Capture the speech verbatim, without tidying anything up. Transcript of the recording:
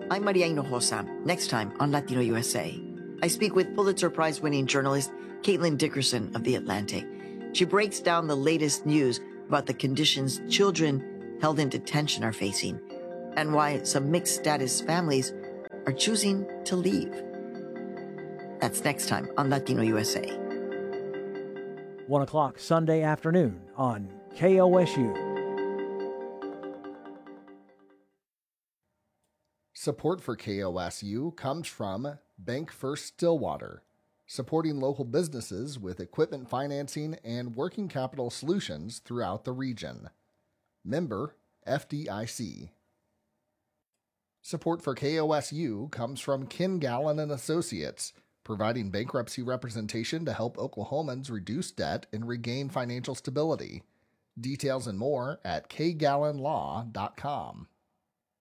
I'm Maria Hinojosa. Next time on Latino U S A, I speak with Pulitzer Prize-winning journalist Caitlin Dickerson of The Atlantic. She breaks down the latest news about the conditions children held in detention are facing and why some mixed-status families are choosing to leave. That's next time on Latino U S A. One o'clock Sunday afternoon on K O S U. Support for K O S U comes from Bank First Stillwater, supporting local businesses with equipment financing and working capital solutions throughout the region. Member F D I C. Support for K O S U comes from Ken Gallen and Associates, providing bankruptcy representation to help Oklahomans reduce debt and regain financial stability. Details and more at k gallen law dot com.